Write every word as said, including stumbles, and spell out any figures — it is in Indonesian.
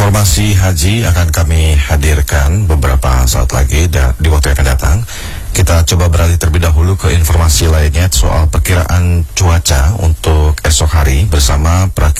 Informasi haji akan kami hadirkan beberapa saat lagi dan di waktu yang akan datang. Kita coba beralih terlebih dahulu ke informasi lainnya soal perkiraan cuaca untuk esok hari bersama perakiraan